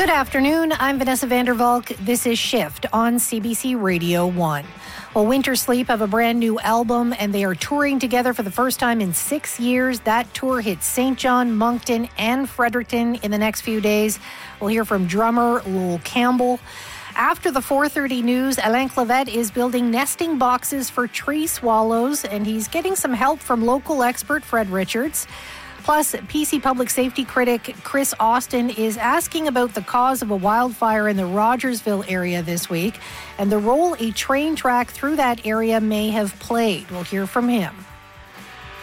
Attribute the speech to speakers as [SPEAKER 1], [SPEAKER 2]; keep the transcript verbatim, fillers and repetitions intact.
[SPEAKER 1] Good afternoon. I'm Vanessa Vandervalk. This is Shift on C B C Radio one. Well, Winter Sleep have a brand new album, and they are touring together for the first time in six years. That tour hits Saint John, Moncton, and Fredericton in the next few days. We'll hear from drummer Lowell Campbell. After the four thirty news, Alain Clavette is building nesting boxes for tree swallows, and he's getting some help from local expert Fred Richards. Plus, P C public safety critic Chris Austin is asking about the cause of a wildfire in the Rogersville area this week and the role a train track through that area may have played. We'll hear from him.